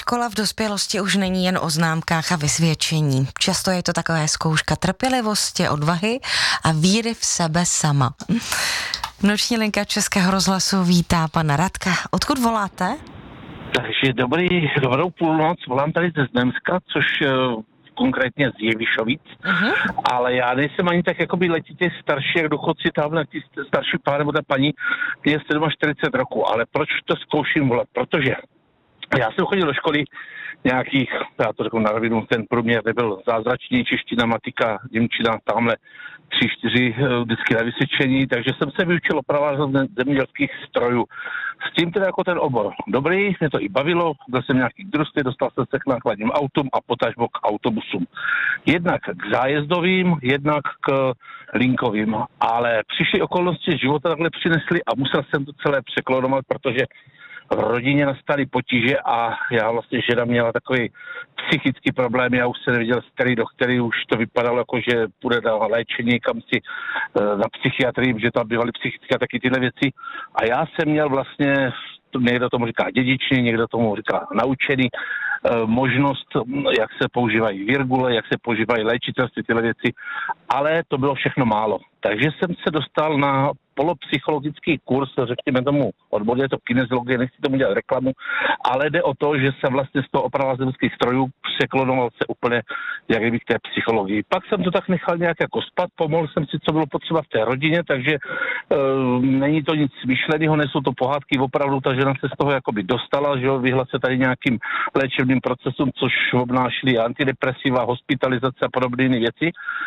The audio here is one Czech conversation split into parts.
Škola v dospělosti už není jen o známkách a vysvědčení. Často je to taková zkouška trpělivosti, odvahy a víry v sebe sama. Noční linka Českého rozhlasu vítá pana Radka. Odkud voláte? Takže dobrou půlnoc, volám tady ze Znojemska, což konkrétně z Jevišovic, ale já nejsem ani tak jakoby letitě starší, jak důchodci tamhle, ty starší pár nebo ta paní, je 47 roku, ale proč to zkouším volat? Protože já jsem chodil do školy nějakých, já to řeknu na rovinu, ten průměr nebyl zázračný, čeština, matika, němčina, tamhle 3-4 vždycky na vysvědčení, takže jsem se vyučil opravovat zemědělských strojů. S tím teda jako ten obor dobrý, mě to i bavilo, byl jsem nějaký družství, dostal jsem se k nákladním autům a potažmo k autobusům. Jednak k zájezdovým, jednak k linkovým, ale přišly okolnosti života takhle přinesly a musel jsem to celé překlonovat, protože v rodině nastaly potíže a já vlastně žena měla takový psychický problém, já už se neviděl starý do který už to vypadalo jako, že půjde na léčení kam si na psychiatrii, že tam bývaly psychické a taky tyhle věci a já jsem měl vlastně, někdo tomu říká dědičný, někdo tomu říká naučený, možnost, jak se používají virgule, jak se používají léčitelství, tyhle věci, ale to bylo všechno málo. Takže jsem se dostal na polopsychologický kurz, řekněme tomu odborně, je to kineziologie, nechci tomu dělat reklamu, ale jde o to, že jsem vlastně z toho oprava zemských strojů překlonoval se úplně jak kdyby k té psychologii. Pak jsem to tak nechal nějak jako spat, pomohl jsem si, co bylo potřeba v té rodině, takže není to nic myšleného, nejsou to pohádky, opravdu ta žena se z toho jakoby dostala, že jo, vyhla se tady nějakým léčebným procesům, což obnášely antidepresiva, hospitalizace a podobné věci,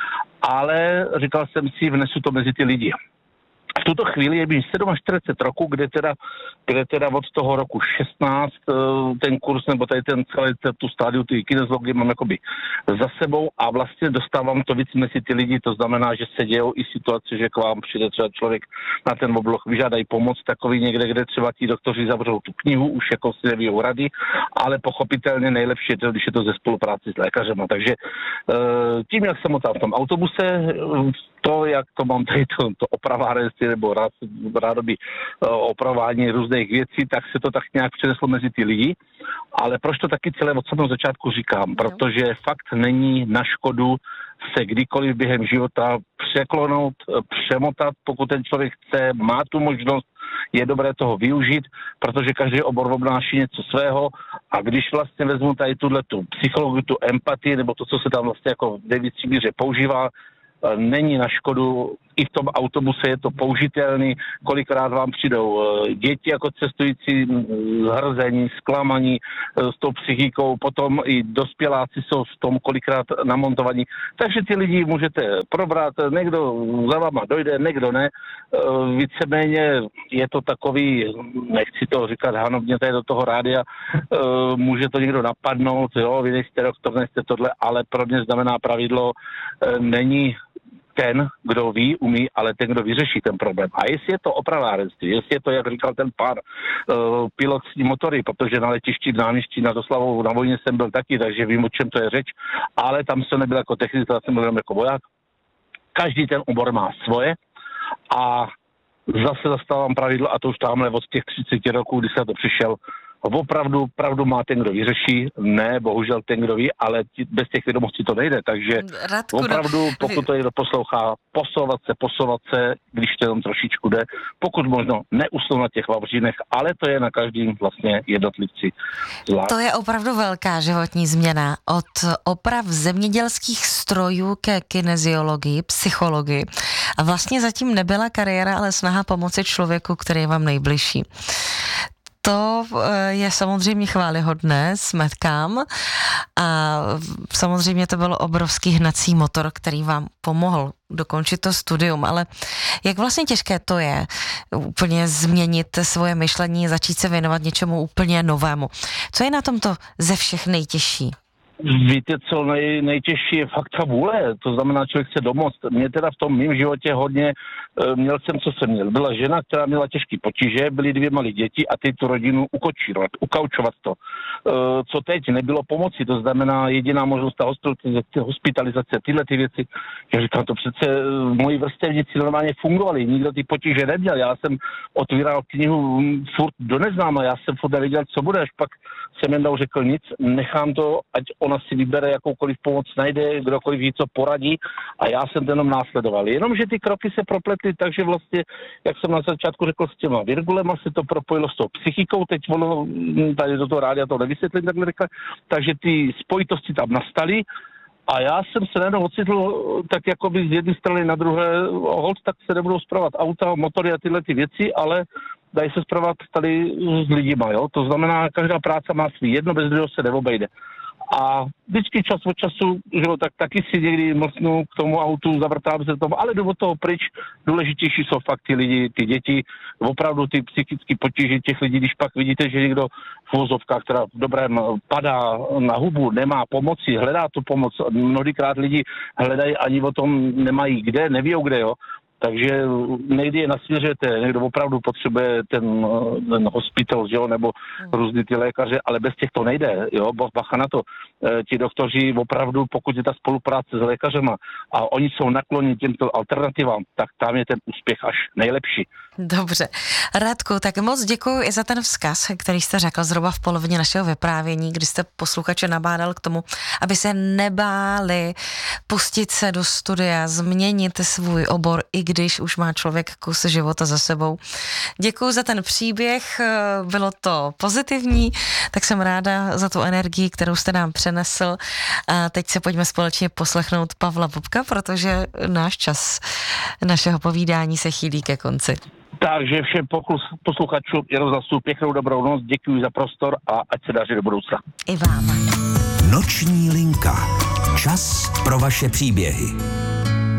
ale říkal jsem si, vnesu to mezi ty lidi. V tuto chvíli je mi 47 roku, kde teda od toho roku 16 ten kurz, nebo tady ten celý tu stádiu, ty kineziologie mám jakoby za sebou a vlastně dostávám to víc mezi ty lidi, to znamená, že se dějou i situace, že k vám přijde třeba člověk na ten obloh, vyžádají pomoc, takový někde, kde třeba ti doktoři zavřou tu knihu, už jako si nevíjou rady, ale pochopitelně nejlepší je to, když je to ze spolupráci s lékařem. Takže tím, jak jsem motal v tom autobuse, to, jak to mám tady to opravárenství nebo rádoby opravování různých věcí, tak se to tak nějak přeneslo mezi ty lidi. Ale proč to taky celé od samého začátku říkám? Protože fakt není na škodu se kdykoliv během života překlonout, přemotat, pokud ten člověk chce, má tu možnost, je dobré toho využít, protože každý obor obnáší něco svého a když vlastně vezmu tady tu psychologii, tu empatii, nebo to, co se tam vlastně jako v největší míře používá, není na škodu, i v tom autobuse je to použitelný, kolikrát vám přijdou děti jako cestující zhrzení, zklamaní s tou psychikou, potom i dospěláci jsou v tom kolikrát namontovaní. Takže ty lidi můžete probrat, někdo za váma dojde, někdo ne. Víceméně je to takový, nechci to říkat hanobně tady do toho rádia, může to někdo napadnout, jo, vy nejste doktor, nejste tohle, ale pro mě znamená pravidlo, není ten, kdo ví, umí, ale ten, kdo vyřeší ten problém. A jestli je to opravárenství, jestli je to, jak říkal ten pán, pilotní motory, protože na letišti v náměstí nad Oslavou na vojně jsem byl taky, takže vím, o čem to je řeč, ale tam jsem nebyl jako technik, tam jsem byl jako voják. Každý ten obor má svoje a zase zastávám pravidlo, a to už tamhle od těch 30 roků, kdy jsem to přišel, opravdu pravdu má ten, kdo vyřeší, ne, bohužel ten, kdo ví, ale bez těch vědomostí to nejde, takže Radku, opravdu, pokud to někdo poslouchá, posouvat se, když to jenom trošičku jde, pokud možno neusnout na těch vavřínech, ale to je na každým vlastně jednotlivci zvlášť. To je opravdu velká životní změna. Od oprav zemědělských strojů ke kineziologii, psychologii. A vlastně zatím nebyla kariéra, ale snaha pomoci člověku, který je vám nejbližší. To je samozřejmě chvályhodné, smetkám a samozřejmě to byl obrovský hnací motor, který vám pomohl dokončit to studium, ale jak vlastně těžké to je úplně změnit svoje myšlení, začít se věnovat něčemu úplně novému. Co je na tomto ze všech nejtěžší? Víte, co nejtěžší je fakt ta vůle, to znamená, člověk se domoct. Mě teda v tom mým životě hodně, měl jsem, co jsem měl. Byla žena, která měla těžké potíže, byly 2 malé děti a ty tu rodinu ukočírovat, ukaučovat to. Co teď, nebylo pomoci, to znamená jediná možnost ta hospitalizace, tyhle ty věci. Já říkám, to přece moji vrstevníci normálně fungovali, nikdo ty potíže neměl. Já jsem otvíral knihu furt do neznáma, já jsem furt nevěděl, co bude, až pak jsem jen řekl nic, nechám to, ať ona si vybere jakoukoliv pomoc, najde, kdokoliv jí co poradí a já jsem to jenom následoval. Jenomže ty kroky se propletly, takže vlastně, jak jsem na začátku řekl, s těma virgulema se to propojilo s tou psychikou, teď ono, tady do toho rádia to nevysvětlím takhle rychle, takže ty spojitosti tam nastaly a já jsem se najednou ocitl tak jakoby z jedné strany na druhé, holt, tak se nebudou spravovat auta, motory a tyhle ty věci, ale dají se spravovat tady s lidima, jo? To znamená, každá práce má svý, jedno bez druhého se neobejde. A vždycky čas od času, že tak taky si někdy mlsnu k tomu autu, zavrtám se tomu, ale jdu od toho pryč. Důležitější jsou fakt ty lidi, ty děti, opravdu ty psychické potíže těch lidí, když pak vidíte, že někdo v vozovkách, která v dobrém padá na hubu, nemá pomoci, hledá tu pomoc. Mnohodykrát lidi hledají, ani o tom nemají kde, nevíjou kde, jo. Takže někdy je nasměřujete, někdo opravdu potřebuje ten hospital, jo, nebo různý ty lékaře, ale bez těch to nejde, jo, bacha na to. Ti doktoři opravdu, pokud je ta spolupráce s lékařema a oni jsou nakloněni těmto alternativám, tak tam je ten úspěch až nejlepší. Dobře. Radku, tak moc děkuji i za ten vzkaz, který jste řekl zhruba v polovině našeho vyprávění, kdy jste posluchače nabádal k tomu, aby se nebáli pustit se do studia, změnit svůj obor, i když už má člověk kus života za sebou. Děkuji za ten příběh, bylo to pozitivní, tak jsem ráda za tu energii, kterou jste nám přenesl. A teď se pojďme společně poslechnout Pavla Bobka, protože náš čas našeho povídání se chýlí ke konci. Takže všem posluchačům i rozhlasu pěknou dobrou noc, děkuji za prostor a ať se daří do budoucna. I vám. Noční linka. Čas pro vaše příběhy.